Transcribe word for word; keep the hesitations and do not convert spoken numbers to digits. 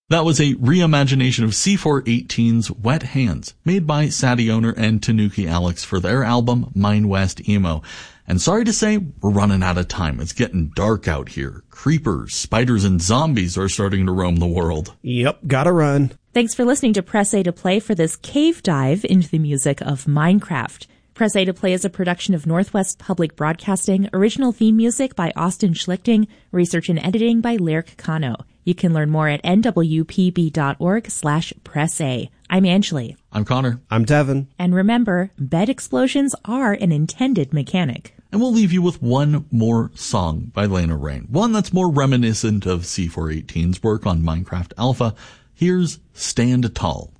That was a reimagination of C four eighteen's Wet Hands, made by Sadie Owner and Tanuki Alex for their album Mind West Emo. And sorry to say, we're running out of time. It's getting dark out here. Creepers, spiders, and zombies are starting to roam the world. Yep, gotta run. Thanks for listening to Press A to Play for this cave dive into the music of Minecraft. Press A to Play is a production of Northwest Public Broadcasting, original theme music by Austin Schlichting, research and editing by Lyric Kano. You can learn more at nwpb.org slash press A. I'm Angeli. I'm Connor. I'm Devin. And remember, bed explosions are an intended mechanic. And we'll leave you with one more song by Lena Raine, one that's more reminiscent of C four eighteen's work on Minecraft Alpha. Here's Stand Tall.